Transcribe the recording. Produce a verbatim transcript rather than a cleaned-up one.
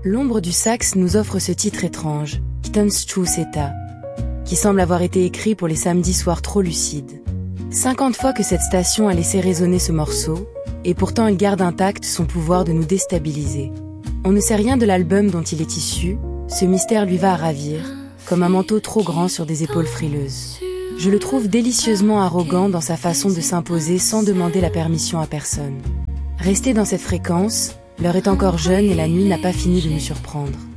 L'ombre du sax nous offre ce titre étrange, Kitanstchou Seta, qui semble avoir été écrit pour les samedis soirs trop lucides. cinquante fois que cette station a laissé résonner ce morceau, et pourtant il garde intact son pouvoir de nous déstabiliser. On ne sait rien de l'album dont il est issu, ce mystère lui va à ravir, comme un manteau trop grand sur des épaules frileuses. Je le trouve délicieusement arrogant dans sa façon de s'imposer sans demander la permission à personne. Restez dans cette fréquence, l'heure est encore jeune et la nuit n'a pas fini de nous surprendre.